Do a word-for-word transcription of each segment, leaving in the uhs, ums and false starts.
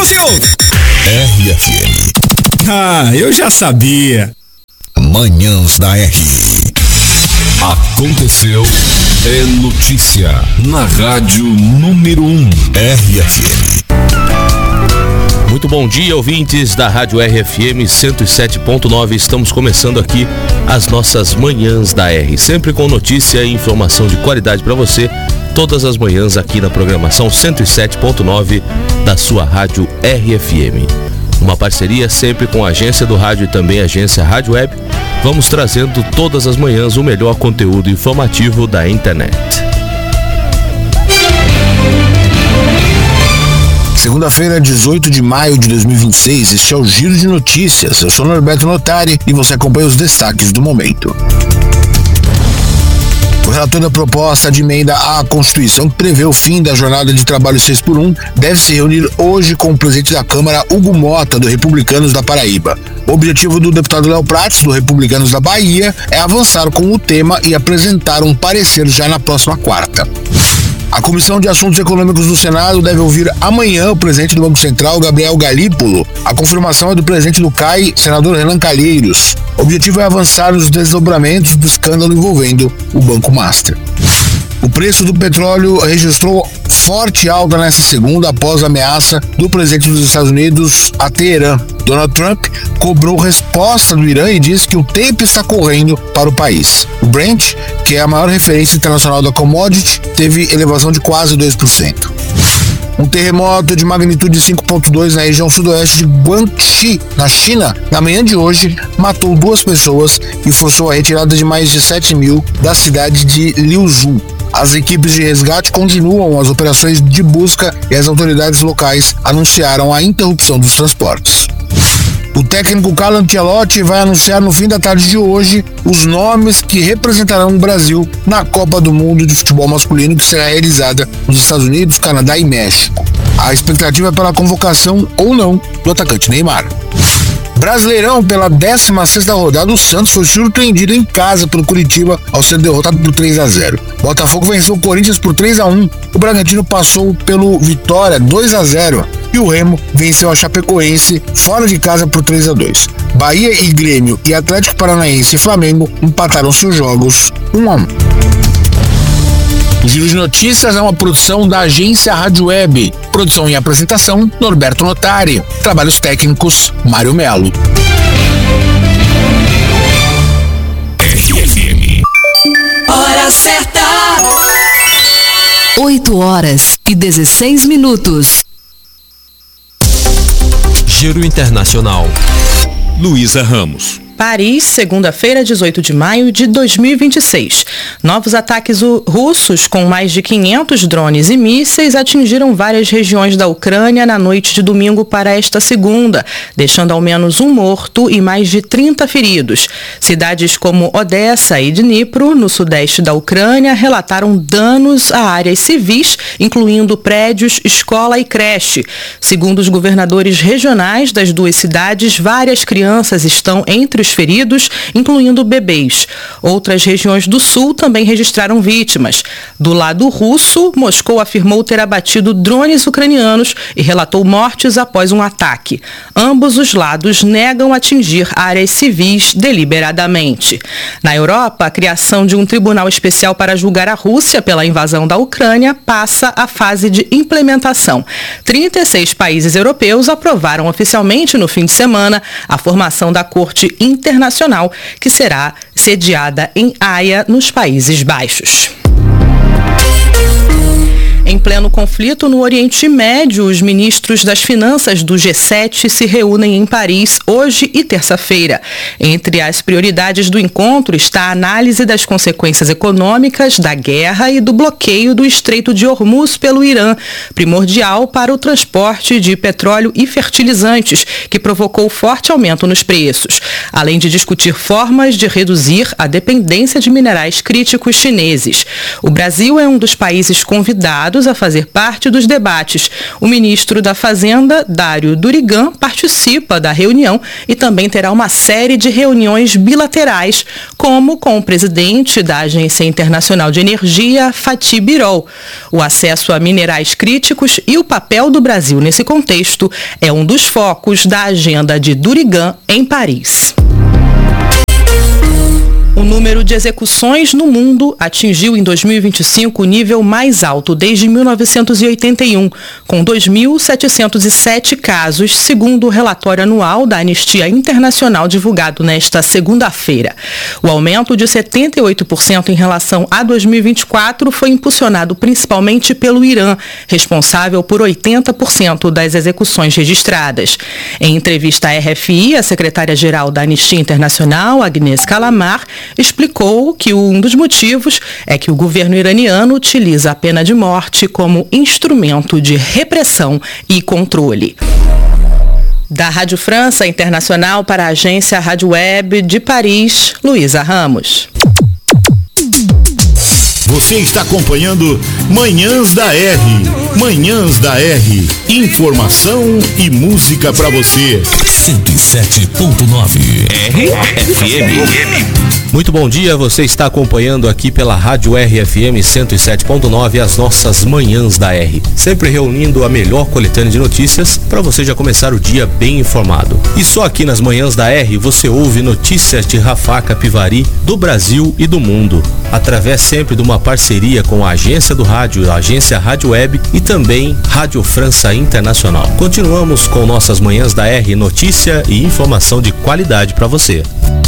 você ouve? R F M. Ah, eu já sabia. Manhãs da R. Aconteceu, é notícia na rádio número um. R F M. Muito bom dia, ouvintes da Rádio R F M cento e sete ponto nove. Estamos começando aqui as nossas manhãs da R, sempre com notícia e informação de qualidade para você, todas as manhãs aqui na programação cento e sete ponto nove da sua Rádio R F M. Uma parceria sempre com a agência do rádio e também a agência Rádio Web. Vamos trazendo todas as manhãs o melhor conteúdo informativo da internet. Segunda-feira, dezoito de maio de dois mil e vinte e seis, este é o Giro de Notícias. Eu sou Norberto Notari e você acompanha os destaques do momento. O relator da proposta de emenda à Constituição, que prevê o fim da jornada de trabalho seis por um, deve se reunir hoje com o presidente da Câmara, Hugo Mota, do Republicanos da Paraíba. O objetivo do deputado Léo Prates, do Republicanos da Bahia, é avançar com o tema e apresentar um parecer já na próxima quarta. A Comissão de Assuntos Econômicos do Senado deve ouvir amanhã o presidente do Banco Central, Gabriel Galípolo. A confirmação é do presidente do C A I, senador Renan Calheiros. O objetivo é avançar nos desdobramentos do escândalo envolvendo o Banco Master. O preço do petróleo registrou forte alta nesta segunda após a ameaça do presidente dos Estados Unidos a Teherã. Donald Trump cobrou resposta do Irã e disse que o tempo está correndo para o país. O Brent, que é a maior referência internacional da commodity, teve elevação de quase dois por cento. Um terremoto de magnitude cinco ponto dois na região sudoeste de Guangxi, na China, na manhã de hoje, matou duas pessoas e forçou a retirada de mais de sete mil da cidade de Liuzhou. As equipes de resgate continuam as operações de busca e as autoridades locais anunciaram a interrupção dos transportes. O técnico Carlo Ancelotti vai anunciar no fim da tarde de hoje os nomes que representarão o Brasil na Copa do Mundo de Futebol Masculino, que será realizada nos Estados Unidos, Canadá e México. A expectativa é pela convocação ou não do atacante Neymar. Brasileirão, pela décima sexta rodada, o Santos foi surpreendido em casa pelo Curitiba ao ser derrotado por três a zero. Botafogo venceu o Corinthians por três a um. O Bragantino passou pelo Vitória dois a zero. E o Remo venceu a Chapecoense fora de casa por três a dois. Bahia e Grêmio e Atlético Paranaense e Flamengo empataram seus jogos um a um. O Giro de Notícias é uma produção da agência Rádio Web. Produção e apresentação, Norberto Notari. Trabalhos técnicos, Mário Melo. R F M. Hora certa. oito horas e dezesseis minutos. Giro Internacional. Luísa Ramos. Paris, segunda-feira, dezoito de maio de dois mil e vinte e seis. Novos ataques russos com mais de quinhentos drones e mísseis atingiram várias regiões da Ucrânia na noite de domingo para esta segunda, deixando ao menos um morto e mais de trinta feridos. Cidades como Odessa e Dnipro, no sudeste da Ucrânia, relataram danos a áreas civis, incluindo prédios, escola e creche. Segundo os governadores regionais das duas cidades, várias crianças estão entre os feridos, incluindo bebês. Outras regiões do sul também registraram vítimas. Do lado russo, Moscou afirmou ter abatido drones ucranianos e relatou mortes após um ataque. Ambos os lados negam atingir áreas civis deliberadamente. Na Europa, a criação de um tribunal especial para julgar a Rússia pela invasão da Ucrânia passa à fase de implementação. trinta e seis países europeus aprovaram oficialmente no fim de semana a formação da Corte Internacional, que será sediada em Haia, nos Países Baixos. Em pleno conflito no Oriente Médio, os ministros das Finanças do G sete se reúnem em Paris hoje e terça-feira. Entre as prioridades do encontro está a análise das consequências econômicas da guerra e do bloqueio do Estreito de Hormuz pelo Irã, primordial para o transporte de petróleo e fertilizantes, que provocou forte aumento nos preços, além de discutir formas de reduzir a dependência de minerais críticos chineses. O Brasil é um dos países convidados a fazer parte dos debates. O ministro da Fazenda, Dário Durigan, participa da reunião e também terá uma série de reuniões bilaterais, como com o presidente da Agência Internacional de Energia, Fatih Birol. O acesso a minerais críticos e o papel do Brasil nesse contexto é um dos focos da agenda de Durigan em Paris. O número de execuções no mundo atingiu em dois mil e vinte e cinco o nível mais alto desde mil novecentos e oitenta e um, com dois mil setecentos e sete casos, segundo o relatório anual da Anistia Internacional divulgado nesta segunda-feira. O aumento de setenta e oito por cento em relação a dois mil e vinte e quatro foi impulsionado principalmente pelo Irã, responsável por oitenta por cento das execuções registradas. Em entrevista à R F I, a secretária-geral da Anistia Internacional, Agnes Kalamar, explicou que um dos motivos é que o governo iraniano utiliza a pena de morte como instrumento de repressão e controle. Da Rádio França Internacional para a agência Rádio Web de Paris, Luísa Ramos. Você está acompanhando Manhãs da R. Manhãs da R. Informação e música para você. cento e sete ponto nove R F M. Muito bom dia, você está acompanhando aqui pela Rádio R F M cento e sete ponto nove as nossas Manhãs da R. Sempre reunindo a melhor coletânea de notícias para você já começar o dia bem informado. E só aqui nas Manhãs da R você ouve notícias de Rafah Capivari, do Brasil e do mundo, através sempre de uma parceria com a agência do rádio, a agência Rádio Web e também Rádio França Internacional. Continuamos com nossas Manhãs da R, notícia e informação de qualidade para você.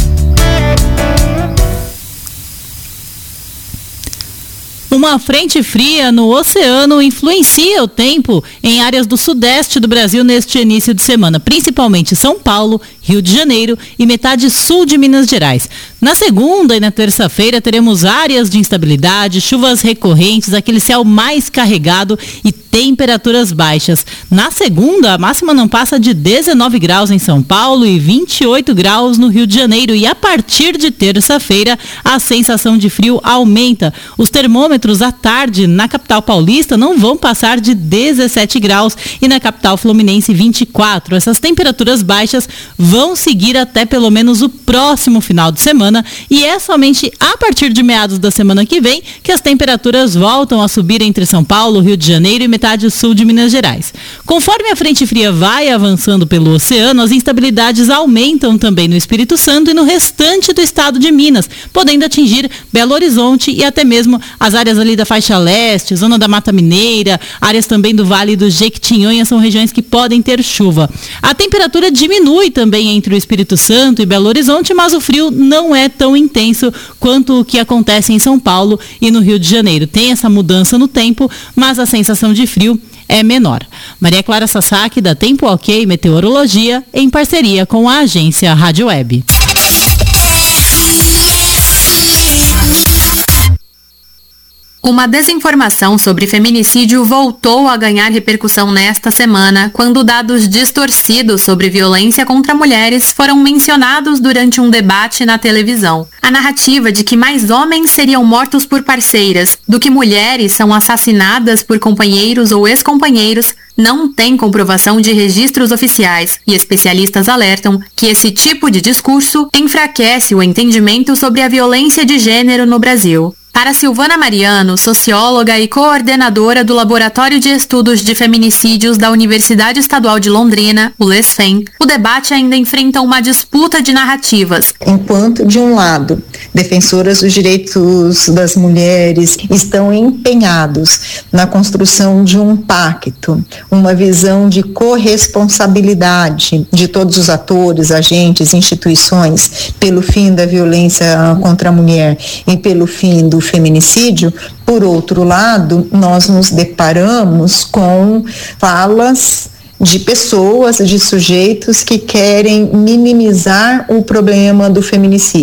Uma frente fria no oceano influencia o tempo em áreas do sudeste do Brasil neste início de semana, principalmente São Paulo, Rio de Janeiro e metade sul de Minas Gerais. Na segunda e na terça-feira teremos áreas de instabilidade, chuvas recorrentes, aquele céu mais carregado e temperaturas baixas. Na segunda, a máxima não passa de dezenove graus em São Paulo e vinte e oito graus no Rio de Janeiro. E a partir de terça-feira, a sensação de frio aumenta. Os termômetros à tarde na capital paulista não vão passar de dezessete graus e na capital fluminense vinte e quatro. Essas temperaturas baixas vão seguir até pelo menos o próximo final de semana e é somente a partir de meados da semana que vem que as temperaturas voltam a subir entre São Paulo, Rio de Janeiro e metade sul de Minas Gerais. Conforme a frente fria vai avançando pelo oceano, as instabilidades aumentam também no Espírito Santo e no restante do estado de Minas, podendo atingir Belo Horizonte e até mesmo as áreas ali da faixa leste, zona da Mata Mineira, áreas também do Vale do Jequitinhonha são regiões que podem ter chuva. A temperatura diminui também entre o Espírito Santo e Belo Horizonte, mas o frio não é tão intenso quanto o que acontece em São Paulo e no Rio de Janeiro. Tem essa mudança no tempo, mas a sensação de frio é menor. Maria Clara Sasaki, da Tempo Ok Meteorologia, em parceria com a agência Rádio Web. Uma desinformação sobre feminicídio voltou a ganhar repercussão nesta semana, quando dados distorcidos sobre violência contra mulheres foram mencionados durante um debate na televisão. A narrativa de que mais homens seriam mortos por parceiras do que mulheres são assassinadas por companheiros ou ex-companheiros não tem comprovação de registros oficiais, e especialistas alertam que esse tipo de discurso enfraquece o entendimento sobre a violência de gênero no Brasil. Para Silvana Mariano, socióloga e coordenadora do Laboratório de Estudos de Feminicídios da Universidade Estadual de Londrina, o LESFEM, o debate ainda enfrenta uma disputa de narrativas. Enquanto, de um lado, defensoras dos direitos das mulheres estão empenhados na construção de um pacto, uma visão de corresponsabilidade de todos os atores, agentes, instituições, pelo fim da violência contra a mulher e pelo fim do feminicídio, por outro lado, nós nos deparamos com falas de pessoas, de sujeitos que querem minimizar o problema do feminicídio.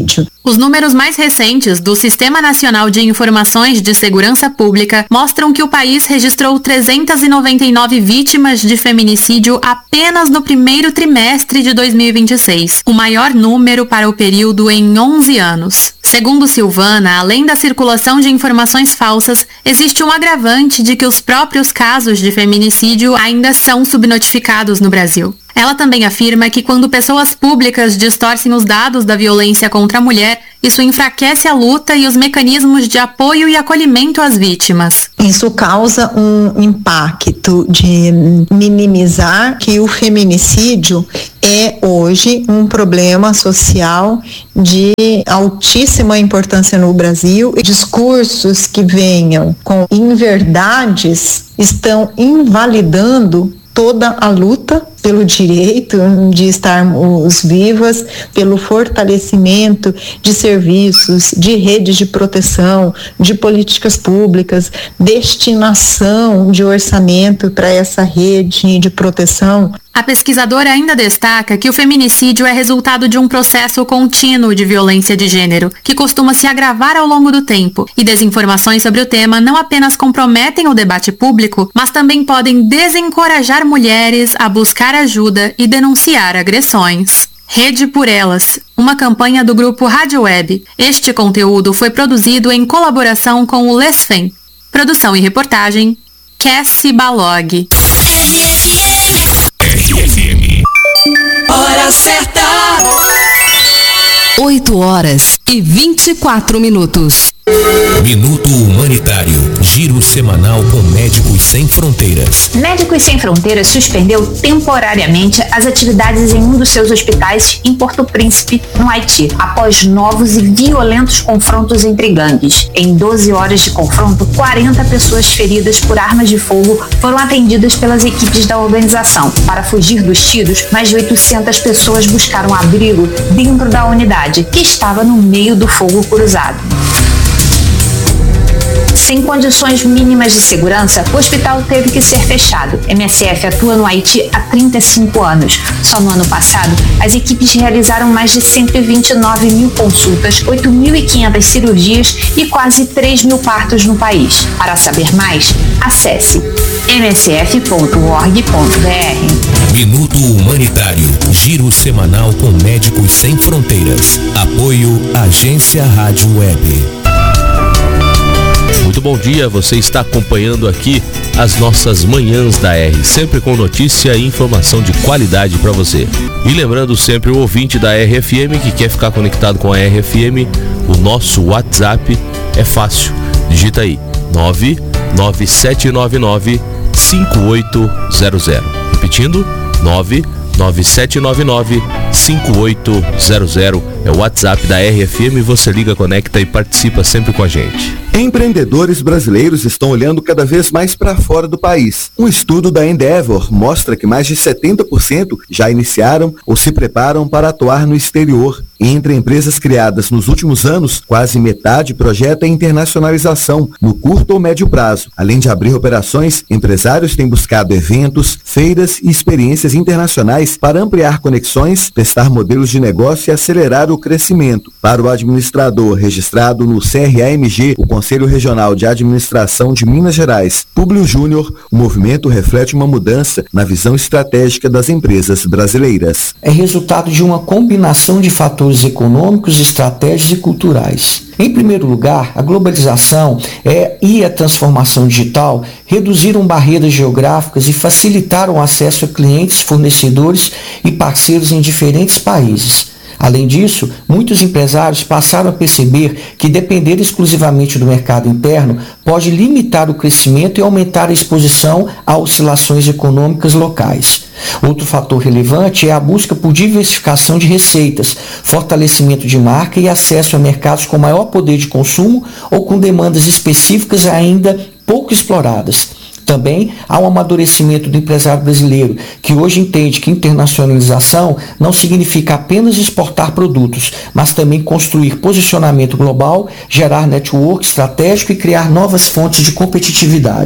Os números mais recentes do Sistema Nacional de Informações de Segurança Pública mostram que o país registrou trezentas e noventa e nove vítimas de feminicídio apenas no primeiro trimestre de dois mil e vinte e seis, o maior número para o período em onze anos. Segundo Silvana, além da circulação de informações falsas, existe um agravante de que os próprios casos de feminicídio ainda são subnotificados no Brasil. Ela também afirma que quando pessoas públicas distorcem os dados da violência contra a mulher, isso enfraquece a luta e os mecanismos de apoio e acolhimento às vítimas. Isso causa um impacto de minimizar que o feminicídio é hoje um problema social de altíssima importância no Brasil. Discursos que venham com inverdades estão invalidando toda a luta pelo direito de estarmos vivas, pelo fortalecimento de serviços, de redes de proteção, de políticas públicas, destinação de orçamento para essa rede de proteção. A pesquisadora ainda destaca que o feminicídio é resultado de um processo contínuo de violência de gênero, que costuma se agravar ao longo do tempo, e desinformações sobre o tema não apenas comprometem o debate público, mas também podem desencorajar mulheres a buscar ajuda e denunciar agressões. Rede por Elas, uma campanha do grupo Rádio Web. Este conteúdo foi produzido em colaboração com o Lesfem. Produção e reportagem, Cassie Balog. Hora certa. oito horas e vinte e quatro minutos. Minuto Humanitário. Giro semanal com Médicos Sem Fronteiras. Médicos Sem Fronteiras suspendeu temporariamente as atividades em um dos seus hospitais em Porto Príncipe, no Haiti, após novos e violentos confrontos entre gangues. Em doze horas de confronto, quarenta pessoas feridas por armas de fogo foram atendidas pelas equipes da organização. Para fugir dos tiros, mais de oitocentas pessoas buscaram abrigo dentro da unidade, que estava no meio do fogo cruzado. Sem condições mínimas de segurança, o hospital teve que ser fechado. M S F atua no Haiti há trinta e cinco anos. Só no ano passado, as equipes realizaram mais de cento e vinte e nove mil consultas, oito mil e quinhentas cirurgias e quase três mil partos no país. Para saber mais, acesse m s f ponto org ponto b r. Minuto Humanitário. Giro semanal com Médicos Sem Fronteiras. Apoio Agência Rádio Web. Muito bom dia, você está acompanhando aqui as nossas Manhãs da R, sempre com notícia e informação de qualidade para você. E lembrando sempre o ouvinte da R F M que quer ficar conectado com a R F M, o nosso WhatsApp é fácil, digita aí nove nove sete nove nove cinco oito zero zero. Repetindo, nove nove sete nove nove cinco oito zero zero é o WhatsApp da R F M. Você liga, conecta e participa sempre com a gente. Empreendedores brasileiros estão olhando cada vez mais para fora do país. Um estudo da Endeavor mostra que mais de setenta por cento já iniciaram ou se preparam para atuar no exterior. Entre empresas criadas nos últimos anos, quase metade projeta internacionalização no curto ou médio prazo. Além de abrir operações, empresários têm buscado eventos, feiras e experiências internacionais para ampliar conexões, testar modelos de negócio e acelerar o crescimento. Para o administrador registrado no C R A M G, o Conselho Regional de Administração de Minas Gerais, Públio Júnior, o movimento reflete uma mudança na visão estratégica das empresas brasileiras. É resultado de uma combinação de fatores econômicos, estratégicos e culturais. Em primeiro lugar, a globalização é, e a transformação digital reduziram barreiras geográficas e facilitaram o acesso a clientes, fornecedores e parceiros em diferentes países. Além disso, muitos empresários passaram a perceber que depender exclusivamente do mercado interno pode limitar o crescimento e aumentar a exposição a oscilações econômicas locais. Outro fator relevante é a busca por diversificação de receitas, fortalecimento de marca e acesso a mercados com maior poder de consumo ou com demandas específicas ainda pouco exploradas. Também há um amadurecimento do empresário brasileiro, que hoje entende que internacionalização não significa apenas exportar produtos, mas também construir posicionamento global, gerar network estratégico e criar novas fontes de competitividade.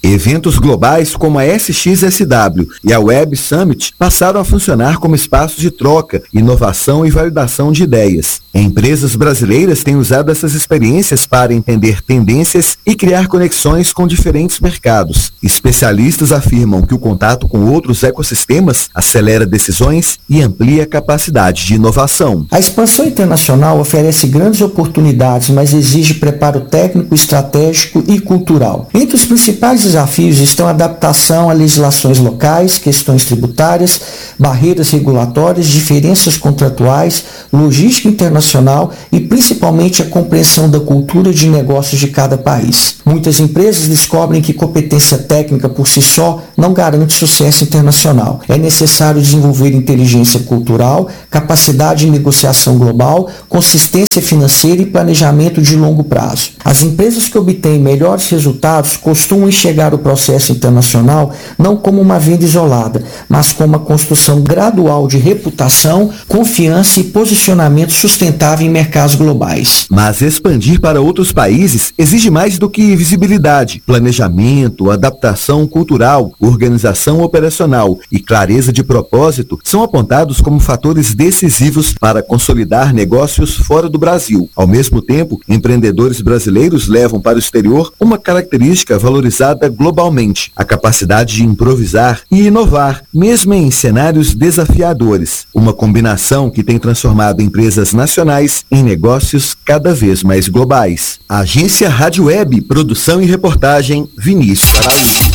Eventos globais como a S X S W e a Web Summit passaram a funcionar como espaços de troca, inovação e validação de ideias. Empresas brasileiras têm usado essas experiências para entender tendências e criar conexões com diferentes mercados. Especialistas afirmam que o contato com outros ecossistemas acelera decisões e amplia a capacidade de inovação. A expansão internacional oferece grandes oportunidades, mas exige preparo técnico, estratégico e cultural. Entre os principais desafios estão a adaptação a legislações locais, questões tributárias, barreiras regulatórias, diferenças contratuais, logística internacional e principalmente a compreensão da cultura de negócios de cada país. Muitas empresas descobrem que competência técnica por si só não garante sucesso internacional. É necessário desenvolver inteligência cultural, capacidade de negociação global, consistência financeira e planejamento de longo prazo. As empresas que obtêm melhores resultados costumam enxergar o processo internacional não como uma venda isolada, mas como uma construção gradual de reputação, confiança e posicionamento sustentável em mercados globais. Mas expandir para outros países exige mais do que visibilidade, planejamento, adaptação cultural, organização operacional e clareza de propósito são apontados como fatores decisivos para consolidar negócios fora do Brasil. Ao mesmo tempo, empreendedores brasileiros levam para o exterior uma característica valorizada globalmente, a capacidade de improvisar e inovar, mesmo em cenários desafiadores. Uma combinação que tem transformado empresas nacionais em negócios cada vez mais globais. Agência Rádio Web, produção e reportagem, Vinícius Araújo.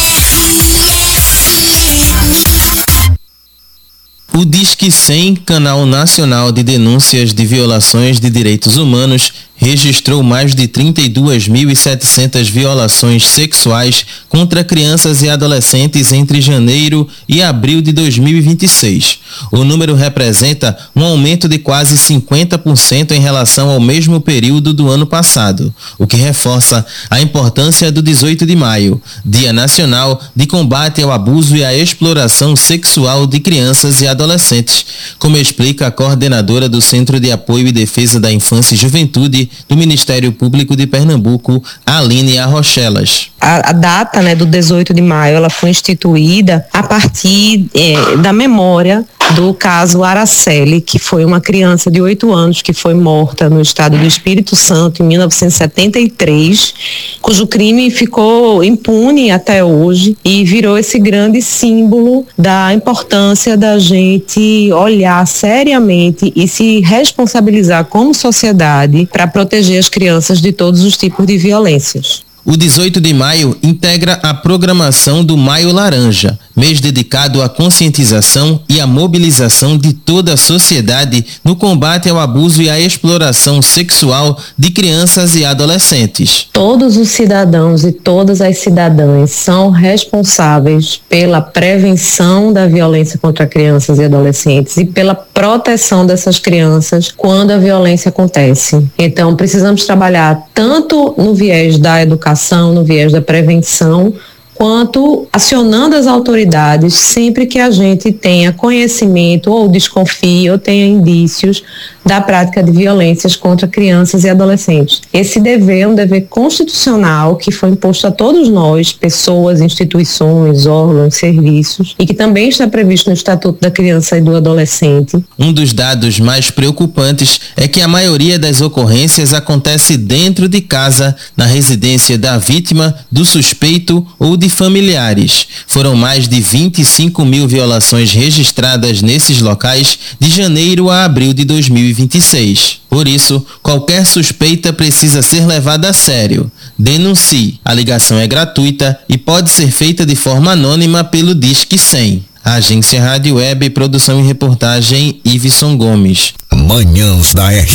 O Disque cem, Canal Nacional de Denúncias de Violações de Direitos Humanos, registrou mais de trinta e duas mil e setecentas violações sexuais contra crianças e adolescentes entre janeiro e abril de dois mil e vinte e seis. O número representa um aumento de quase cinquenta por cento em relação ao mesmo período do ano passado, o que reforça a importância do dezoito de maio, Dia Nacional de Combate ao Abuso e à Exploração Sexual de Crianças e Adolescentes, como explica a coordenadora do Centro de Apoio e Defesa da Infância e Juventude do Ministério Público de Pernambuco, Aline Arrochelas. A, a data, né, do dezoito de maio, ela foi instituída a partir é, da memória do caso Araceli, que foi uma criança de oito anos que foi morta no estado do Espírito Santo em mil novecentos e setenta e três, cujo crime ficou impune até hoje e virou esse grande símbolo da importância da gente olhar seriamente e se responsabilizar como sociedade para proteger as crianças de todos os tipos de violências. O dezoito de maio integra a programação do Maio Laranja, mês dedicado à conscientização e à mobilização de toda a sociedade no combate ao abuso e à exploração sexual de crianças e adolescentes. Todos os cidadãos e todas as cidadãs são responsáveis pela prevenção da violência contra crianças e adolescentes e pela proteção dessas crianças quando a violência acontece. Então, precisamos trabalhar tanto no viés da educação, no viés da prevenção, quanto acionando as autoridades sempre que a gente tenha conhecimento ou desconfie ou tenha indícios da prática de violências contra crianças e adolescentes. Esse dever é um dever constitucional que foi imposto a todos nós, pessoas, instituições, órgãos, serviços, e que também está previsto no Estatuto da Criança e do Adolescente. Um dos dados mais preocupantes é que a maioria das ocorrências acontece dentro de casa, na residência da vítima, do suspeito ou de familiares. Foram mais de vinte e cinco mil violações registradas nesses locais de janeiro a abril de dois mil e vinte e seis. Por isso, qualquer suspeita precisa ser levada a sério. Denuncie. A ligação é gratuita e pode ser feita de forma anônima pelo Disque cem. Agência Rádio Web, produção e reportagem, Iveson Gomes. Manhãs da R.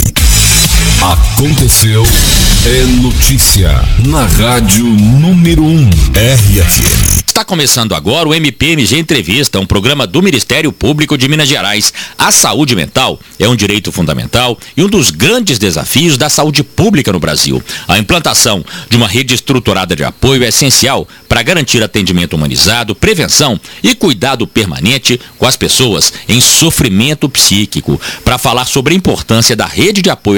Aconteceu, é notícia na Rádio Número um, R F M. Está começando agora o M P M G Entrevista, um programa do Ministério Público de Minas Gerais. A saúde mental é um direito fundamental e um dos grandes desafios da saúde pública no Brasil. A implantação de uma rede estruturada de apoio é essencial para garantir atendimento humanizado, prevenção e cuidado permanente com as pessoas em sofrimento psíquico. Para falar sobre a importância da rede de apoio à saúde mental,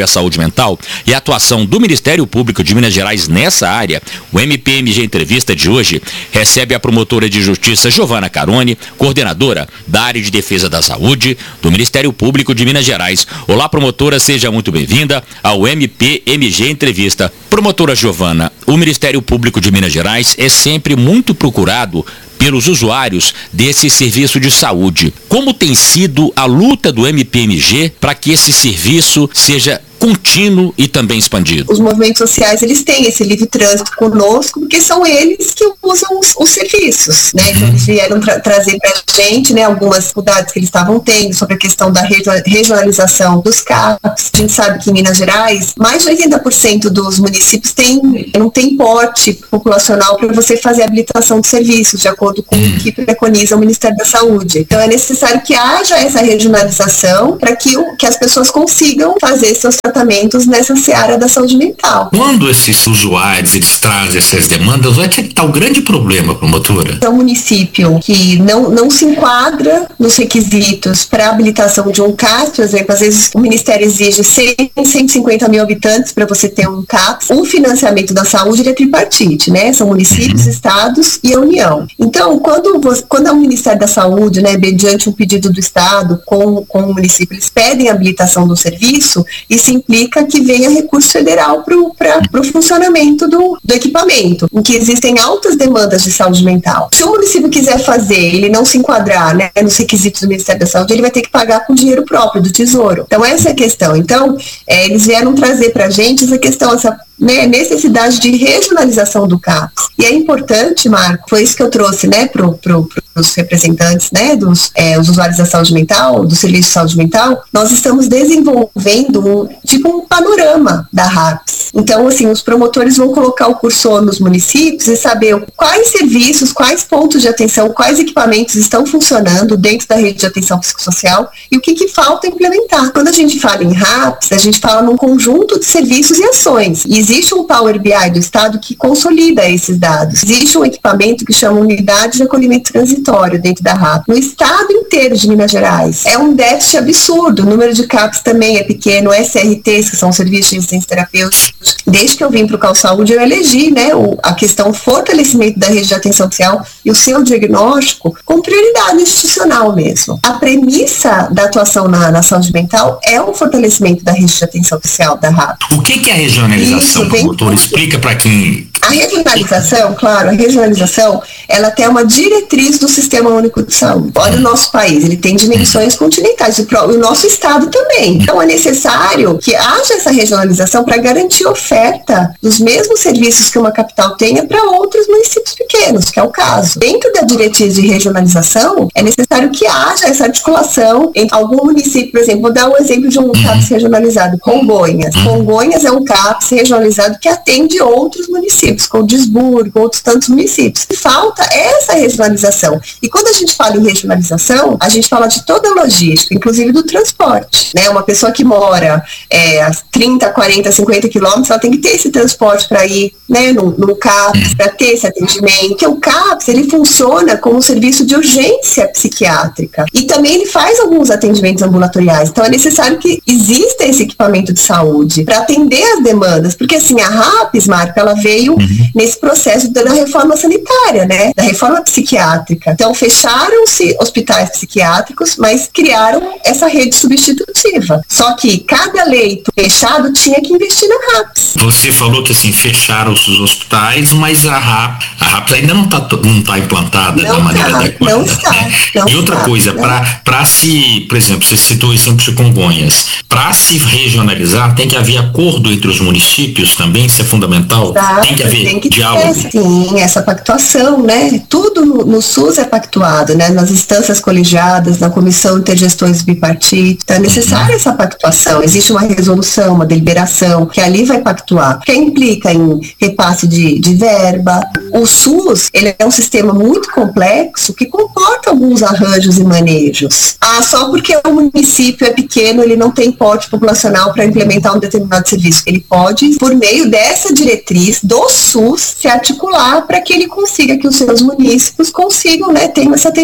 mental e a atuação do Ministério Público de Minas Gerais nessa área, o M P M G Entrevista de hoje recebe a promotora de Justiça Giovana Caroni, coordenadora da área de defesa da saúde do Ministério Público de Minas Gerais. Olá, promotora, seja muito bem-vinda ao M P M G Entrevista. Promotora Giovana, o Ministério Público de Minas Gerais é sempre muito procurado pelos usuários desse serviço de saúde. Como tem sido a luta do M P M G para que esse serviço seja contínuo e também expandido? Os movimentos sociais, eles têm esse livre trânsito conosco, porque são eles que usam os, os serviços, né? Então, eles vieram tra- trazer para a gente, né, algumas dificuldades que eles estavam tendo sobre a questão da regi- regionalização dos C A Ps. A gente sabe que em Minas Gerais, mais de oitenta por cento dos municípios tem, não tem porte populacional para você fazer a habilitação de serviços, de acordo com o que preconiza o Ministério da Saúde. Então, é necessário que haja essa regionalização para que, o, que as pessoas consigam fazer seus tratamentos nessa seara da saúde mental. Quando esses usuários eles trazem essas demandas, onde é que está o grande problema, promotora? É um município que não, não se enquadra nos requisitos para habilitação de um C A P, por exemplo, às vezes o Ministério exige cem, cento e cinquenta mil habitantes para você ter um C A P. O financiamento da saúde é tripartite, né? São municípios, uhum. estados e a União. Então, quando, você, quando é o Ministério da Saúde, né, mediante um pedido do Estado com, com o município, eles pedem a habilitação do serviço, isso implica que venha recurso federal para o funcionamento do, do equipamento, em que existem altas demandas de saúde mental. Se o município quiser fazer, ele não se enquadrar, né, nos requisitos do Ministério da Saúde, ele vai ter que pagar com dinheiro próprio do Tesouro. Então, essa é a questão. Então, é, eles vieram trazer para a gente essa questão, essa né, necessidade de regionalização do C A P. E é importante, Marco, foi isso que eu trouxe, né, para pro, os representantes, né, dos é, os usuários da saúde mental, do serviço de saúde mental. Nós estamos desenvolvendo um, tipo um panorama da R A P S. Então, assim, os promotores vão colocar o cursor nos municípios e saber quais serviços, quais pontos de atenção, quais equipamentos estão funcionando dentro da rede de atenção psicossocial e o que, que falta implementar. Quando a gente fala em R A P S, a gente fala num conjunto de serviços e ações. E existe um Power B I do Estado que consolida esses dados. Existe um equipamento que chama Unidade de Acolhimento Transitório dentro da R A P S. No estado inteiro de Minas Gerais. É um déficit absurdo. O número de C A Ps também é pequeno. S R Ts, que são serviços de assistência terapêutica. Desde que eu vim para o Cal Saúde, eu elegi, né, o, a questão fortalecimento da rede de atenção social e o seu diagnóstico com prioridade institucional mesmo. A premissa da atuação na, na saúde mental é o fortalecimento da rede de atenção social da R A P S. O que, que é a regionalização, promotor? Explica para quem... A regionalização, claro, a regionalização, ela tem uma diretriz do Sistema Único de Saúde. Olha o nosso país, ele tem dimensões continentais, e o nosso estado também. Então é necessário que haja essa regionalização para garantir oferta dos mesmos serviços que uma capital tenha para outros municípios pequenos, que é o caso. Dentro da diretriz de regionalização, é necessário que haja essa articulação em algum município, por exemplo, vou dar um exemplo de um C A P S regionalizado, Congonhas. Congonhas é um C A P S regionalizado que atende outros municípios, como Disburgo, outros tantos municípios. Falta essa regionalização. E quando a gente fala em regionalização, a gente fala de toda a logística, inclusive do transporte. Né? Uma pessoa que mora é, a trinta, quarenta, cinquenta quilômetros, ela tem que ter esse transporte para ir, né, no, no C A P S, para ter esse atendimento. Porque o C A P S, ele funciona como um serviço de urgência psiquiátrica. E também ele faz alguns atendimentos ambulatoriais. Então é necessário que exista esse equipamento de saúde para atender as demandas. Porque assim, a R A P S, Marco, ela veio uhum. nesse processo da reforma sanitária, né, da reforma psiquiátrica. Então fecharam-se hospitais psiquiátricos, mas criaram essa rede substitutiva. Só que cada leito fechado tinha que investir na R A P S. Você falou que assim, fecharam os hospitais, mas a R A P S, a R A P S ainda não está não tá implantada não da maneira tá, adequada. Não está. Né? Não e outra está, coisa, para se, por exemplo, você citou o exemplo de Congonhas, para se regionalizar tem que haver acordo entre os municípios também, isso é fundamental? Tá, tem que haver tem que diálogo. Ter, sim, essa pactuação, né? Tudo no, no SUS é pactuado, né? Nas instâncias colegiadas, na comissão intergestões bipartite. Então é necessária essa pactuação. Existe uma resolução, uma deliberação, que ali vai pactuar, que implica em repasse de, de verba. O SUS, ele é um sistema muito complexo que comporta alguns arranjos e manejos. Ah, só porque o município é pequeno, ele não tem porte populacional para implementar um determinado serviço. Ele pode, por meio dessa diretriz do SUS, se articular para que ele consiga que os seus municípios consigam, né, ter esse atendimento.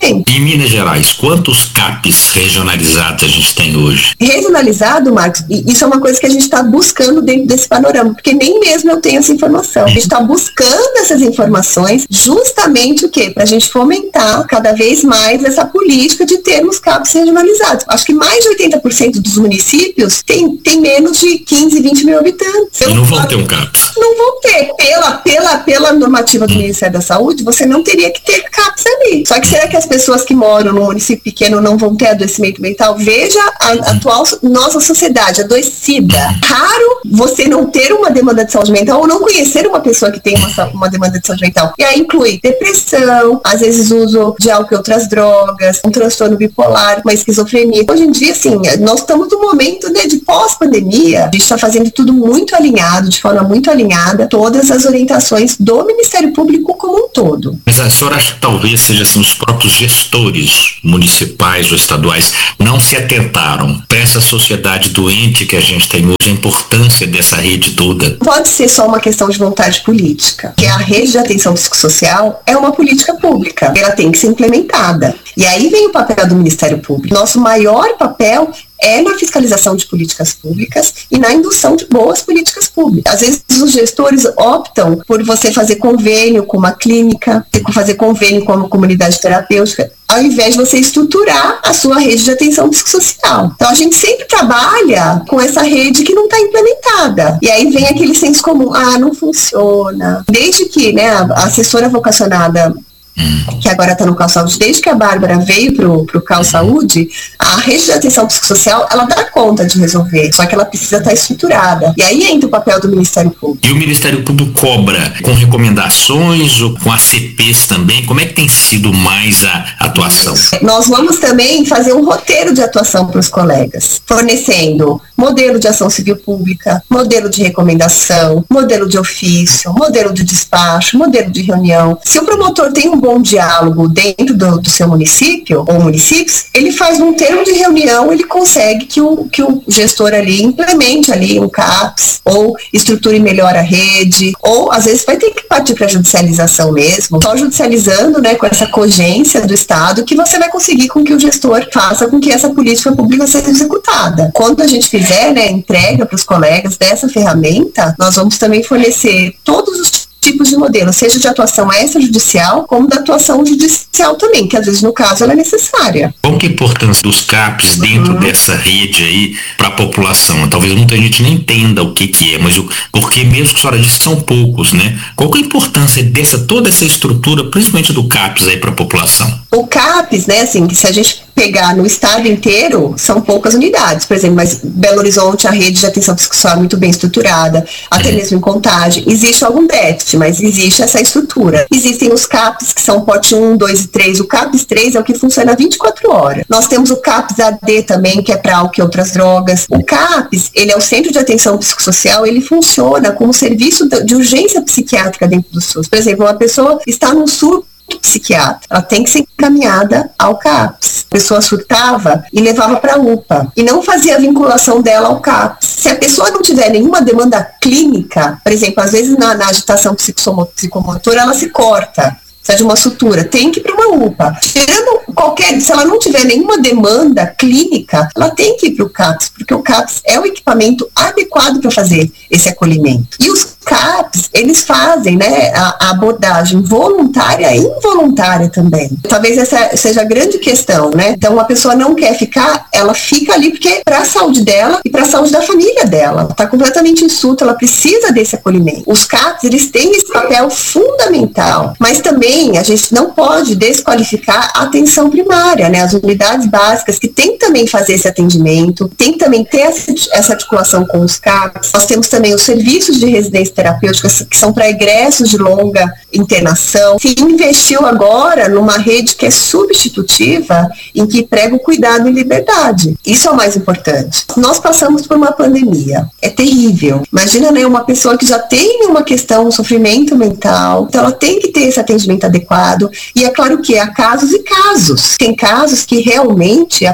tempo. Em Minas Gerais, quantos CAPs regionalizados a gente tem hoje? Regionalizado, Marcos, e isso é uma coisa que a gente está buscando dentro desse panorama, porque nem mesmo eu tenho essa informação. A gente está buscando essas informações justamente o quê? Para a gente fomentar cada vez mais essa política de termos CAPs regionalizados. Acho que mais de oitenta por cento dos municípios tem, tem menos de quinze, vinte mil habitantes. Eu não vão ter um CAPs. Não vão ter. Pela, pela, pela normativa do Ministério da Saúde, você não teria que ter CAPs ali. Só que será que as pessoas que moram no município pequeno não vão ter adoecimento mental? Veja a atual nossa sociedade adoecida. Raro você não ter uma demanda de saúde mental ou não conhecer uma pessoa que tem uma, uma demanda de saúde mental. E aí inclui depressão, às vezes uso de álcool e outras drogas, um transtorno bipolar, uma esquizofrenia. Hoje em dia, assim, nós estamos num momento, né, de pós-pandemia. A gente está fazendo tudo muito alinhado, de forma muito alinhada, todas as orientações do Ministério Público como um todo. Mas a senhora acha que talvez seja assim, os próprios gestores municipais ou estaduais não se atentaram para essa sociedade doente que a gente tem hoje, a importância dessa rede toda? Pode ser só uma questão de vontade política, que a rede de atenção psicossocial é uma política pública, ela tem que ser implementada. E aí vem o papel do Ministério Público. Nosso maior papel é na fiscalização de políticas públicas e na indução de boas políticas públicas. Às vezes os gestores optam por você fazer convênio com uma clínica, fazer convênio com uma comunidade terapêutica, ao invés de você estruturar a sua rede de atenção psicossocial. Então a gente sempre trabalha com essa rede que não está implementada. E aí vem aquele senso comum, ah, não funciona. Desde que, né, a assessora vocacionada, que agora está no Cal Saúde, desde que a Bárbara veio pro, pro Cal Saúde, a rede de atenção psicossocial, ela dá conta de resolver, só que ela precisa estar estruturada. E aí entra o papel do Ministério Público. E o Ministério Público cobra com recomendações ou com A C Ps também? Como é que tem sido mais a atuação? Nós vamos também fazer um roteiro de atuação para os colegas, fornecendo modelo de ação civil pública, modelo de recomendação, modelo de ofício, modelo de despacho, modelo de reunião. Se o promotor tem um bom diálogo dentro do, do seu município ou municípios, ele faz um termo de reunião, ele consegue que o, que o gestor ali implemente ali um CAPS, ou estruture melhor a rede, ou às vezes vai ter que partir para a judicialização mesmo, só judicializando, né, com essa cogência do Estado, que você vai conseguir com que o gestor faça com que essa política pública seja executada. Quando a gente fizer, né, entrega para os colegas dessa ferramenta, nós vamos também fornecer todos os tipos de modelo, seja de atuação extrajudicial, como da atuação judicial também, que às vezes no caso ela é necessária. Qual que é a importância dos CAPs dentro uhum. dessa rede aí para a população? Talvez muita gente não entenda o que que é, mas o, porque mesmo que a senhora disse, são poucos, né? Qual que é a importância dessa, toda essa estrutura, principalmente do CAPs aí para a população? O CAPs, né, assim, se a gente pegar no estado inteiro, são poucas unidades, por exemplo, mas Belo Horizonte, a rede de atenção psicossocial é muito bem estruturada, até mesmo em Contagem, existe algum déficit, mas existe essa estrutura. Existem os CAPs, que são pote um, dois e três, o CAPs três é o que funciona vinte e quatro horas. Nós temos o CAPs A D também, que é para álcool e outras drogas. O CAPs, ele é o Centro de Atenção Psicossocial, ele funciona como serviço de urgência psiquiátrica dentro do SUS. Por exemplo, uma pessoa está num surto psiquiatra, ela tem que ser encaminhada ao CAPS. A pessoa surtava e levava para a U P A e não fazia a vinculação dela ao CAPS. Se a pessoa não tiver nenhuma demanda clínica, por exemplo, às vezes na, na agitação psicomotora ela se corta, precisa de uma sutura, tem que ir para uma U P A. Tirando qualquer, se ela não tiver nenhuma demanda clínica, ela tem que ir para o CAPS, porque o CAPS é o equipamento adequado para fazer esse acolhimento. E os CAPs, eles fazem, né, a, a abordagem voluntária e involuntária também. Talvez essa seja a grande questão, né? Então, a pessoa não quer ficar, ela fica ali porque é para a saúde dela e para a saúde da família dela. Ela está completamente em surto, ela precisa desse acolhimento. Os CAPs, eles têm esse papel fundamental, mas também a gente não pode desqualificar a atenção primária, né? As unidades básicas que tem que também fazer esse atendimento, tem que também ter essa, essa articulação com os CAPs. Nós temos também os serviços de residência terapêuticas que são para egressos de longa internação. Se investiu agora numa rede que é substitutiva, em que prega o cuidado e liberdade. Isso é o mais importante. Nós passamos por uma pandemia. É terrível. Imagina, né, uma pessoa que já tem uma questão, um sofrimento mental, então ela tem que ter esse atendimento adequado. E é claro que há casos e casos. Tem casos que realmente a pessoa precisa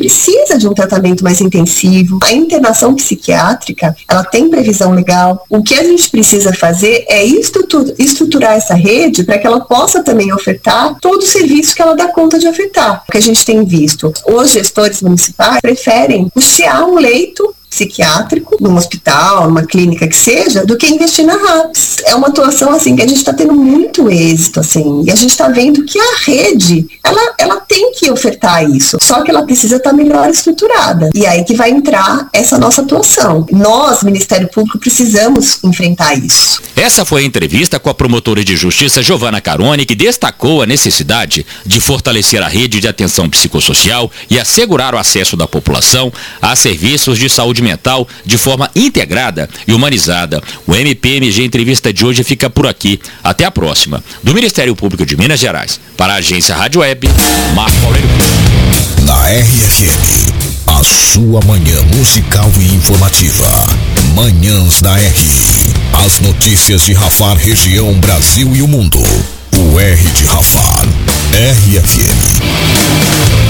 precisa de um tratamento mais intensivo. A internação psiquiátrica, ela tem previsão legal. O que a gente precisa fazer é estruturar essa rede para que ela possa também ofertar todo o serviço que ela dá conta de ofertar. O que a gente tem visto, os gestores municipais preferem custear um leito psiquiátrico, num hospital, numa clínica que seja, do que investir na RAPS. É uma atuação, assim, que a gente está tendo muito êxito, assim, e a gente está vendo que a rede, ela, ela tem que ofertar isso, só que ela precisa estar tá melhor estruturada. E aí que vai entrar essa nossa atuação. Nós, Ministério Público, precisamos enfrentar isso. Essa foi a entrevista com a promotora de justiça Giovana Carone, que destacou a necessidade de fortalecer a rede de atenção psicossocial e assegurar o acesso da população a serviços de saúde mental de forma integrada e humanizada. O M P M G Entrevista de hoje fica por aqui. Até a próxima. Do Ministério Público de Minas Gerais, para a agência Rádio Web, Marco Aurélio. Na R F M, a sua manhã musical e informativa. Manhãs da R. As notícias de Rafar, região, Brasil e o mundo. O R de Rafar. R F M.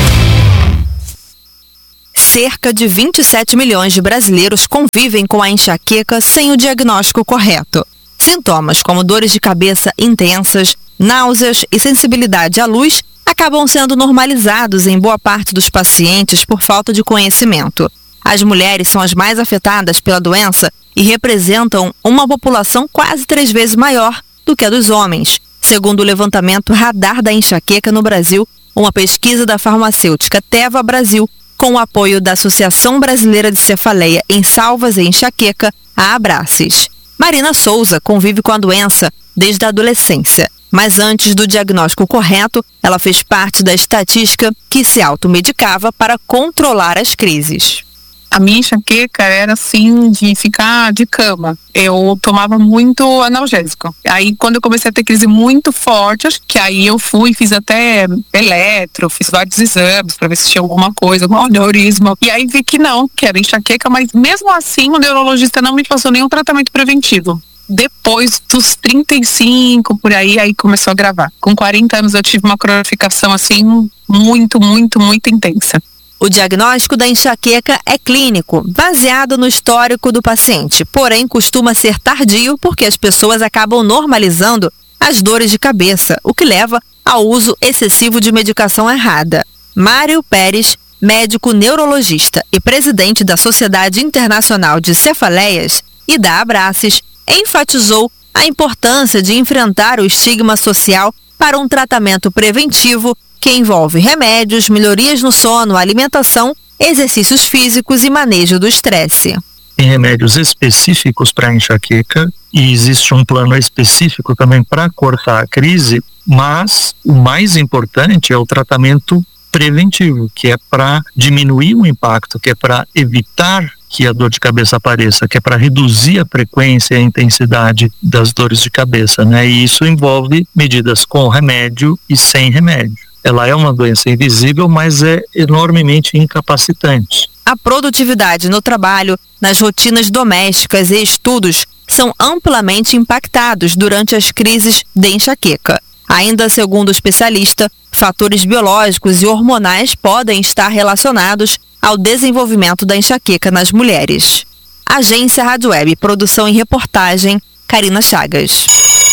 Cerca de vinte e sete milhões de brasileiros convivem com a enxaqueca sem o diagnóstico correto. Sintomas como dores de cabeça intensas, náuseas e sensibilidade à luz acabam sendo normalizados em boa parte dos pacientes por falta de conhecimento. As mulheres são as mais afetadas pela doença e representam uma população quase três vezes maior do que a dos homens, segundo o levantamento Radar da Enxaqueca no Brasil, uma pesquisa da farmacêutica Teva Brasil, com o apoio da Associação Brasileira de Cefaleia em Salvas e Enxaqueca, a Abraces. Marina Souza convive com a doença desde a adolescência, mas antes do diagnóstico correto, ela fez parte da estatística que se automedicava para controlar as crises. A minha enxaqueca era assim de ficar de cama. Eu tomava muito analgésico. Aí quando eu comecei a ter crise muito forte, acho que aí eu fui, fiz até eletro, fiz vários exames para ver se tinha alguma coisa, algum aneurisma. E aí vi que não, que era enxaqueca, mas mesmo assim o neurologista não me passou nenhum tratamento preventivo. Depois dos trinta e cinco, por aí, aí começou a gravar. Com quarenta anos eu tive uma cronificação assim muito, muito, muito intensa. O diagnóstico da enxaqueca é clínico, baseado no histórico do paciente, porém costuma ser tardio porque as pessoas acabam normalizando as dores de cabeça, o que leva ao uso excessivo de medicação errada. Mário Pérez, médico neurologista e presidente da Sociedade Internacional de Cefaleias e da Abraces, enfatizou a importância de enfrentar o estigma social para um tratamento preventivo que envolve remédios, melhorias no sono, alimentação, exercícios físicos e manejo do estresse. Tem remédios específicos para enxaqueca e existe um plano específico também para cortar a crise, mas o mais importante é o tratamento preventivo, que é para diminuir o impacto, que é para evitar que a dor de cabeça apareça, que é para reduzir a frequência e a intensidade das dores de cabeça, né? E isso envolve medidas com remédio e sem remédio. Ela é uma doença invisível, mas é enormemente incapacitante. A produtividade no trabalho, nas rotinas domésticas e estudos são amplamente impactados durante as crises de enxaqueca. Ainda segundo o especialista, fatores biológicos e hormonais podem estar relacionados ao desenvolvimento da enxaqueca nas mulheres. Agência Rádio Web, produção e reportagem, Karina Chagas.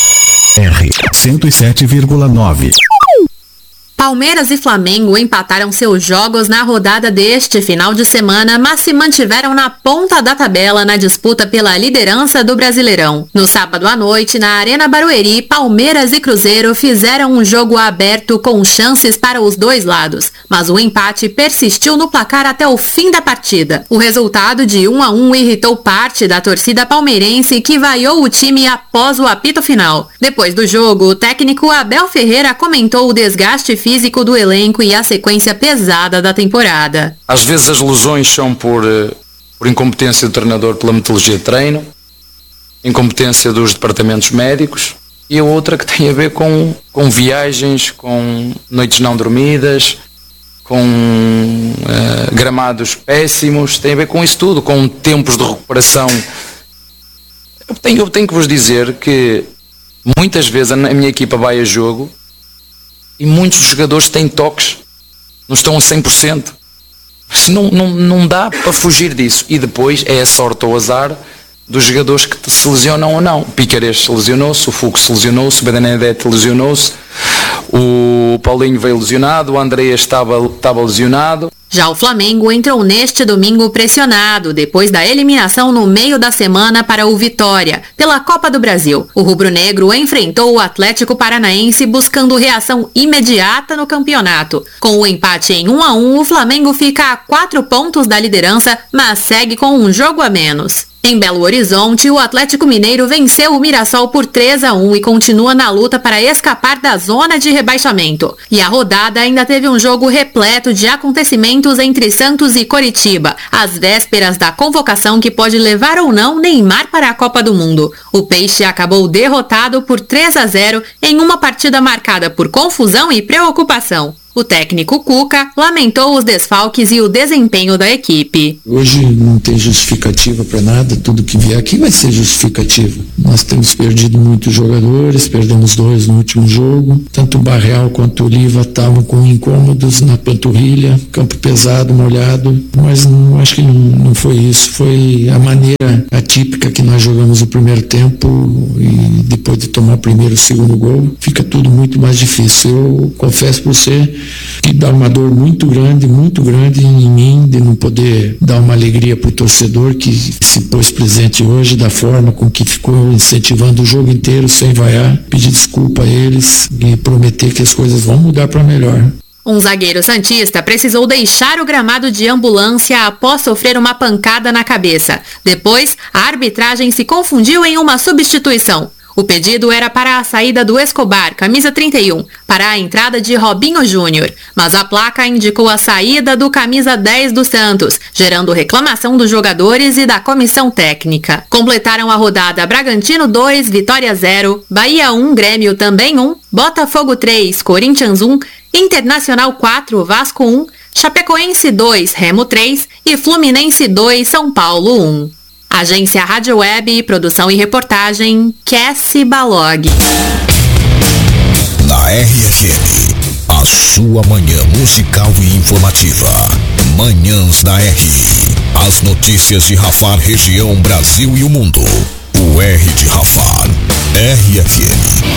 R cento e sete vírgula nove. Palmeiras e Flamengo empataram seus jogos na rodada deste final de semana, mas se mantiveram na ponta da tabela na disputa pela liderança do Brasileirão. No sábado à noite, na Arena Barueri, Palmeiras e Cruzeiro fizeram um jogo aberto com chances para os dois lados, mas o empate persistiu no placar até o fim da partida. O resultado de um a um irritou parte da torcida palmeirense, que vaiou o time após o apito final. Depois do jogo, o técnico Abel Ferreira comentou o desgaste físico do elenco e a sequência pesada da temporada. Às vezes as lesões são por, por incompetência do treinador pela metodologia de treino, incompetência dos departamentos médicos, e a outra que tem a ver com, com viagens, com noites não dormidas, com uh, gramados péssimos, tem a ver com isso tudo, com tempos de recuperação. Eu tenho, eu tenho que vos dizer que muitas vezes a minha equipa vai a jogo e muitos dos jogadores têm toques, não estão a cem por cento. Mas não, não, não dá para fugir disso. E depois é a sorte ou azar dos jogadores que se lesionam ou não. O Piquerez se lesionou-se, o Fux se lesionou-se, o Benedetti lesionou-se, o Paulinho veio lesionado, o Andreas estava, estava lesionado. Já o Flamengo entrou neste domingo pressionado, depois da eliminação no meio da semana para o Vitória, pela Copa do Brasil. O rubro-negro enfrentou o Atlético Paranaense buscando reação imediata no campeonato. Com o empate em um a um, o Flamengo fica a quatro pontos da liderança, mas segue com um jogo a menos. Em Belo Horizonte, o Atlético Mineiro venceu o Mirassol por três a um e continua na luta para escapar da zona de rebaixamento. E a rodada ainda teve um jogo repleto de acontecimentos entre Santos e Coritiba, às vésperas da convocação que pode levar ou não Neymar para a Copa do Mundo. O Peixe acabou derrotado por três a zero em uma partida marcada por confusão e preocupação. O técnico Cuca lamentou os desfalques e o desempenho da equipe. Hoje não tem justificativa para nada, tudo que vier aqui vai ser justificativa. Nós temos perdido muitos jogadores, perdemos dois no último jogo. Tanto o Barreal quanto o Oliva estavam com incômodos na panturrilha, campo pesado, molhado, mas não, acho que não, não foi isso. Foi a maneira atípica que nós jogamos o primeiro tempo e depois de tomar o primeiro e o segundo gol, fica tudo muito mais difícil. Eu confesso por você que dá uma dor muito grande, muito grande em mim de não poder dar uma alegria para o torcedor que se pôs presente hoje da forma com que ficou incentivando o jogo inteiro sem vaiar. Pedir desculpa a eles e prometer que as coisas vão mudar para melhor. Um zagueiro santista precisou deixar o gramado de ambulância após sofrer uma pancada na cabeça. Depois, a arbitragem se confundiu em uma substituição. O pedido era para a saída do Escobar, camisa trinta e um, para a entrada de Robinho Júnior, mas a placa indicou a saída do camisa dez do Santos, gerando reclamação dos jogadores e da comissão técnica. Completaram a rodada Bragantino dois, Vitória zero, Bahia um, Grêmio também um, Botafogo três, Corinthians um, Internacional quatro, Vasco um, Chapecoense dois, Remo três e Fluminense dois, São Paulo um. Agência Rádio Web, produção e reportagem, Cassie Balog. Na R F M, a sua manhã musical e informativa. Manhãs da R. As notícias de Rafar, região, Brasil e o mundo. O R de Rafar. R F M.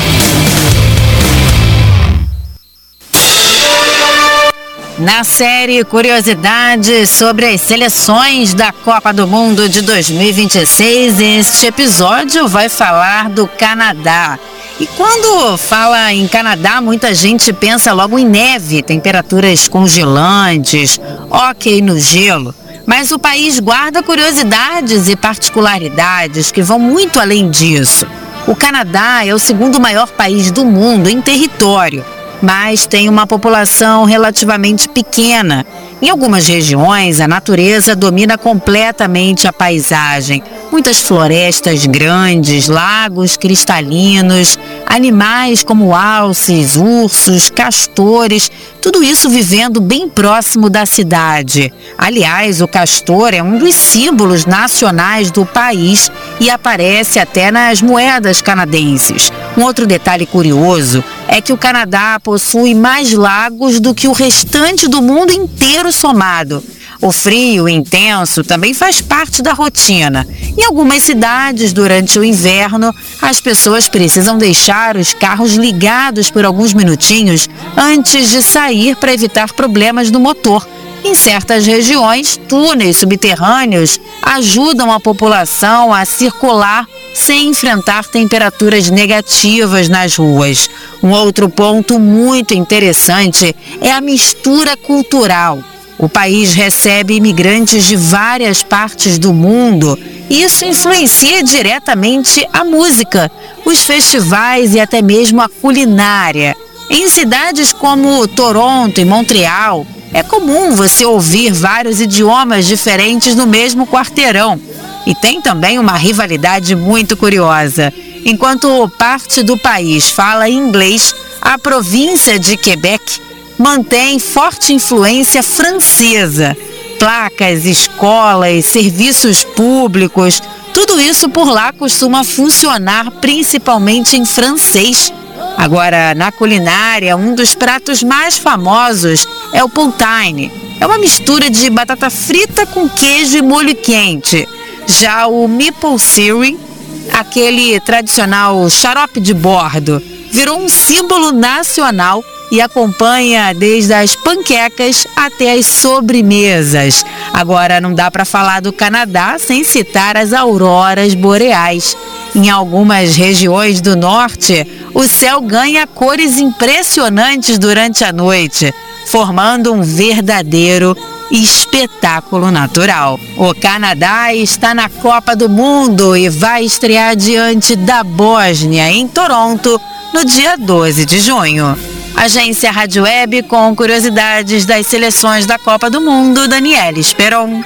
Na série Curiosidades sobre as seleções da Copa do Mundo de dois mil e vinte e seis, este episódio vai falar do Canadá. E quando fala em Canadá, muita gente pensa logo em neve, temperaturas congelantes, hóquei no gelo. Mas o país guarda curiosidades e particularidades que vão muito além disso. O Canadá é o segundo maior país do mundo em território, mas tem uma população relativamente pequena. Em algumas regiões, a natureza domina completamente a paisagem. Muitas florestas grandes, lagos cristalinos, animais como alces, ursos, castores, tudo isso vivendo bem próximo da cidade. Aliás, o castor é um dos símbolos nacionais do país e aparece até nas moedas canadenses. Um outro detalhe curioso é que o Canadá possui mais lagos do que o restante do mundo inteiro somado. O frio intenso também faz parte da rotina. Em algumas cidades, durante o inverno, as pessoas precisam deixar os carros ligados por alguns minutinhos antes de sair para evitar problemas no motor. Em certas regiões, túneis subterrâneos ajudam a população a circular sem enfrentar temperaturas negativas nas ruas. Um outro ponto muito interessante é a mistura cultural. O país recebe imigrantes de várias partes do mundo e isso influencia diretamente a música, os festivais e até mesmo a culinária. Em cidades como Toronto e Montreal, é comum você ouvir vários idiomas diferentes no mesmo quarteirão. E tem também uma rivalidade muito curiosa. Enquanto parte do país fala inglês, a província de Quebec mantém forte influência francesa. Placas, escolas, serviços públicos, tudo isso por lá costuma funcionar principalmente em francês. Agora, na culinária, um dos pratos mais famosos é o poutine. É uma mistura de batata frita com queijo e molho quente. Já o maple syrup, aquele tradicional xarope de bordo, virou um símbolo nacional e acompanha desde as panquecas até as sobremesas. Agora, não dá para falar do Canadá sem citar as auroras boreais. Em algumas regiões do norte, o céu ganha cores impressionantes durante a noite, formando um verdadeiro espetáculo natural. O Canadá está na Copa do Mundo e vai estrear diante da Bósnia, em Toronto, no dia doze de junho. Agência Rádio Web com curiosidades das seleções da Copa do Mundo, Daniela Esperon.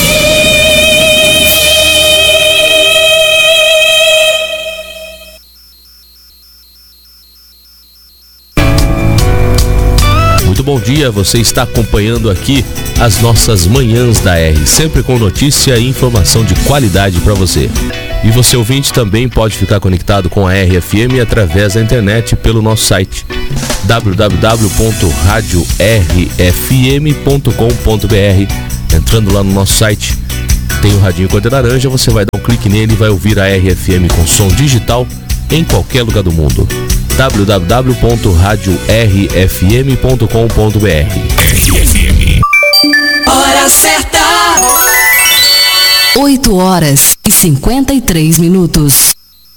Muito bom dia, você está acompanhando aqui as nossas manhãs da R, sempre com notícia e informação de qualidade para você. E você, ouvinte, também pode ficar conectado com a R F M através da internet pelo nosso site w w w ponto rádio r f m ponto com ponto b r. Entrando lá no nosso site, tem o radinho cor de laranja, você vai dar um clique nele e vai ouvir a R F M com som digital em qualquer lugar do mundo. w w w ponto rádio r f m ponto com ponto b r. R F M. Hora certa. oito horas e cinquenta e três minutos.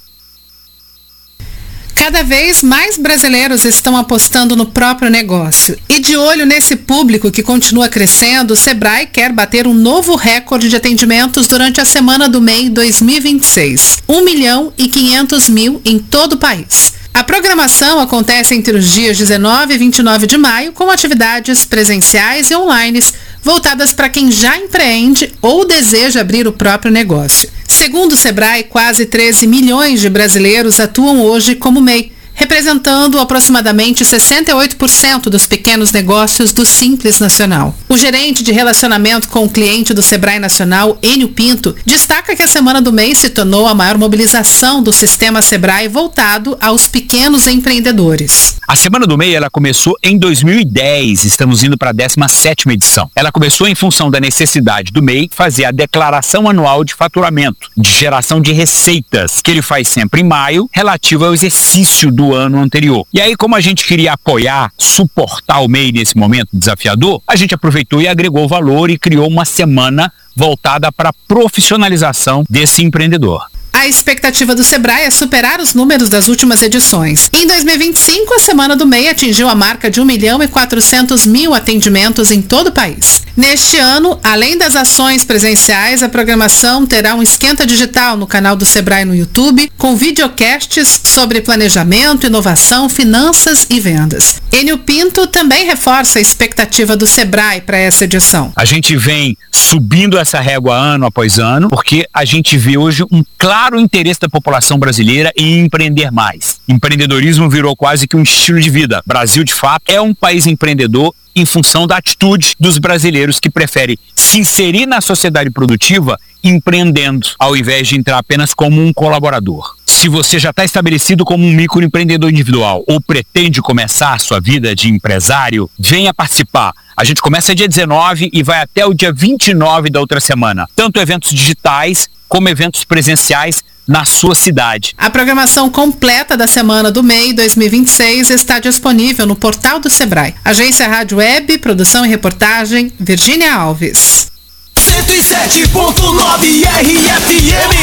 Cada vez mais brasileiros estão apostando no próprio negócio. E de olho nesse público que continua crescendo, o Sebrae quer bater um novo recorde de atendimentos durante a Semana do M E I dois mil e vinte e seis. um milhão e quinhentos mil em todo o país. A programação acontece entre os dias dezenove e vinte e nove de maio, com atividades presenciais e online voltadas para quem já empreende ou deseja abrir o próprio negócio. Segundo o Sebrae, quase treze milhões de brasileiros atuam hoje como M E I, representando aproximadamente sessenta e oito por cento dos pequenos negócios do Simples Nacional. O gerente de relacionamento com o cliente do Sebrae Nacional, Enio Pinto, destaca que a Semana do M E I se tornou a maior mobilização do sistema Sebrae voltado aos pequenos empreendedores. A Semana do M E I ela começou em dois mil e dez, estamos indo para a décima sétima edição. Ela começou em função da necessidade do M E I fazer a declaração anual de faturamento, de geração de receitas, que ele faz sempre em maio, relativo ao exercício do ano anterior. E aí, como a gente queria apoiar, suportar o M E I nesse momento desafiador, a gente aproveitou e agregou valor e criou uma semana voltada para a profissionalização desse empreendedor. A expectativa do Sebrae é superar os números das últimas edições. Em dois mil e vinte e cinco, a Semana do M E I atingiu a marca de um milhão e quatrocentos mil atendimentos em todo o país. Neste ano, além das ações presenciais, a programação terá um esquenta digital no canal do Sebrae no YouTube, com videocasts sobre planejamento, inovação, finanças e vendas. Enio Pinto também reforça a expectativa do Sebrae para essa edição. A gente vem subindo essa régua ano após ano, porque a gente vê hoje um claro o interesse da população brasileira em empreender mais. Empreendedorismo virou quase que um estilo de vida. Brasil, de fato, é um país empreendedor em função da atitude dos brasileiros que preferem se inserir na sociedade produtiva empreendendo, ao invés de entrar apenas como um colaborador. Se você já está estabelecido como um microempreendedor individual ou pretende começar a sua vida de empresário, venha participar. A gente começa dia dezenove e vai até o dia vinte e nove da outra semana. Tanto eventos digitais como eventos presenciais na sua cidade. A programação completa da Semana do M E I dois mil e vinte e seis está disponível no portal do Sebrae. Agência Rádio Web, produção e reportagem, Virgínia Alves. cento e sete ponto nove R F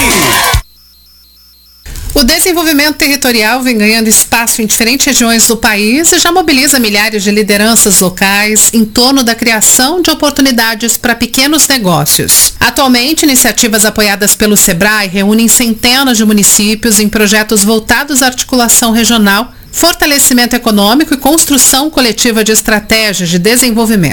M. O desenvolvimento territorial vem ganhando espaço em diferentes regiões do país e já mobiliza milhares de lideranças locais em torno da criação de oportunidades para pequenos negócios. Atualmente, iniciativas apoiadas pelo Sebrae reúnem centenas de municípios em projetos voltados à articulação regional, fortalecimento econômico e construção coletiva de estratégias de desenvolvimento.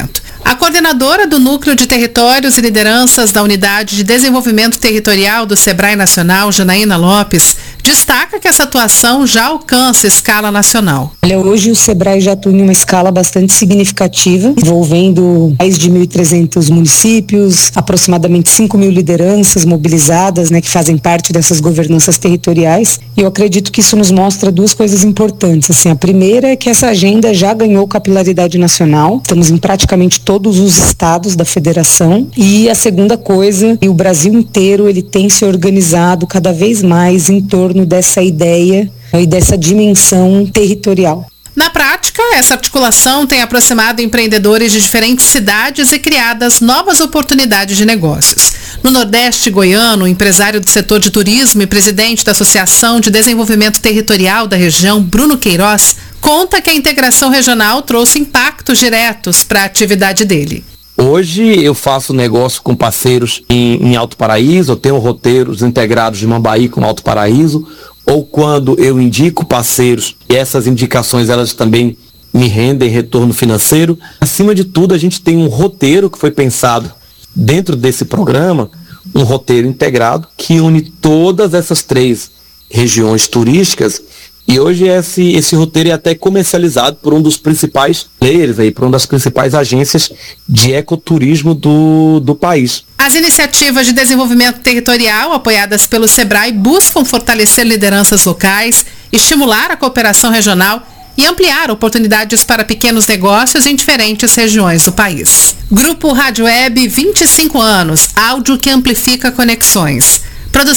A coordenadora do Núcleo de Territórios e Lideranças da Unidade de Desenvolvimento Territorial do Sebrae Nacional, Janaína Lopes, destaca que essa atuação já alcança escala nacional. Olha, hoje o Sebrae já atua em uma escala bastante significativa, envolvendo mais de mil e trezentos municípios, aproximadamente cinco mil lideranças mobilizadas, né, que fazem parte dessas governanças territoriais. E eu acredito que isso nos mostra duas coisas importantes. Assim, a primeira é que essa agenda já ganhou capilaridade nacional. Estamos em praticamente todos os estados da federação. E a segunda coisa, e o Brasil inteiro ele tem se organizado cada vez mais em torno dessa ideia e dessa dimensão territorial. Na prática, essa articulação tem aproximado empreendedores de diferentes cidades e criadas novas oportunidades de negócios. No Nordeste goiano, o empresário do setor de turismo e presidente da Associação de Desenvolvimento Territorial da região, Bruno Queiroz, conta que a integração regional trouxe impactos diretos para a atividade dele. Hoje eu faço negócio com parceiros em, em Alto Paraíso, eu tenho roteiros integrados de Mambaí com Alto Paraíso, ou quando eu indico parceiros e essas indicações elas também me rendem retorno financeiro. Acima de tudo, a gente tem um roteiro que foi pensado dentro desse programa, um roteiro integrado que une todas essas três regiões turísticas. E hoje esse, esse roteiro é até comercializado por um dos principais players, aí, por uma das principais agências de ecoturismo do, do país. As iniciativas de desenvolvimento territorial apoiadas pelo Sebrae buscam fortalecer lideranças locais, estimular a cooperação regional e ampliar oportunidades para pequenos negócios em diferentes regiões do país. Grupo Rádio Web, vinte e cinco anos, áudio que amplifica conexões.